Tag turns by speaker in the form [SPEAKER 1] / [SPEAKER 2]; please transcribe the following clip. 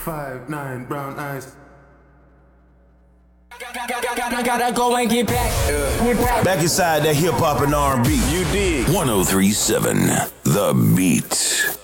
[SPEAKER 1] 5'9", brown eyes.
[SPEAKER 2] Gotta go and get back.
[SPEAKER 3] Back inside that hip hop and R&B.
[SPEAKER 4] You dig.
[SPEAKER 5] 1037 The Beat.